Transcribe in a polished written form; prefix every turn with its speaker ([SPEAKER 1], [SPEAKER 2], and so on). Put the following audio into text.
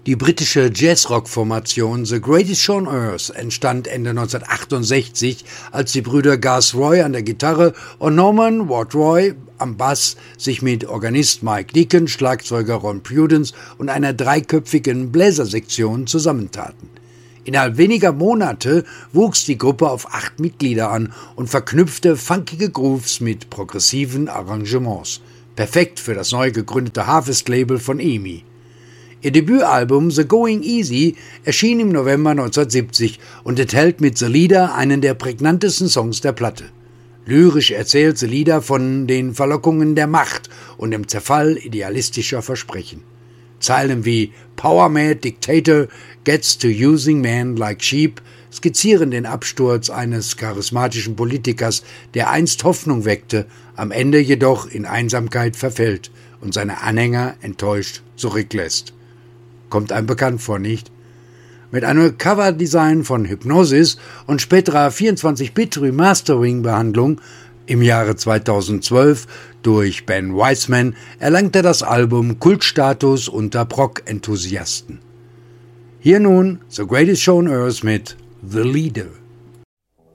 [SPEAKER 1] Die britische Jazzrock-Formation The Greatest Show on Earth entstand Ende 1968, als die Brüder Gus Roy an der Gitarre und Norman Ward Roy am Bass sich mit Organist Mike Deacon, Schlagzeuger Ron Prudence und einer dreiköpfigen Bläsersektion zusammentaten. Innerhalb weniger Monate wuchs die Gruppe auf 8 Mitglieder an und verknüpfte funkige Grooves mit progressiven Arrangements. Perfekt für das neu gegründete Harvest-Label von EMI. Ihr Debütalbum The Going Easy erschien im November 1970 und enthält mit The Leader einen der prägnantesten Songs der Platte. Lyrisch erzählt The Leader von den Verlockungen der Macht und dem Zerfall idealistischer Versprechen. Zeilen wie Power Mad Dictator gets to using men like sheep skizzieren den Absturz eines charismatischen Politikers, der einst Hoffnung weckte, am Ende jedoch in Einsamkeit verfällt und seine Anhänger enttäuscht zurücklässt. Kommt einem bekannt vor, nicht? Mit einem Coverdesign von Hypnosis und späterer 24-Bit-Remastering-Behandlung im Jahre 2012 durch Ben Weisman erlangte das Album Kultstatus unter Prog-Enthusiasten. Hier nun The Greatest Show on Earth mit The Leader.